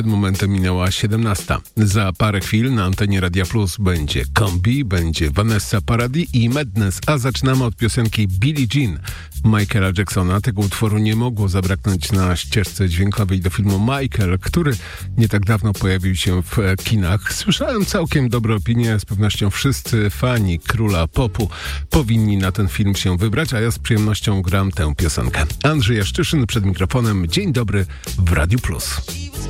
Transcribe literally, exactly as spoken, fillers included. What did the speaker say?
Przed momentem minęła siedemnasta. Za parę chwil na antenie Radia Plus będzie Kombi, będzie Vanessa Paradis i Madness, a zaczynamy od piosenki Billie Jean Michaela Jacksona. Tego utworu nie mogło zabraknąć na ścieżce dźwiękowej do filmu Michael, który nie tak dawno pojawił się w kinach. Słyszałem całkiem dobre opinie, z pewnością wszyscy fani króla popu powinni na ten film się wybrać, a ja z przyjemnością gram tę piosenkę. Andrzej Jaszczyszyn przed mikrofonem. Dzień dobry w Radiu Plus.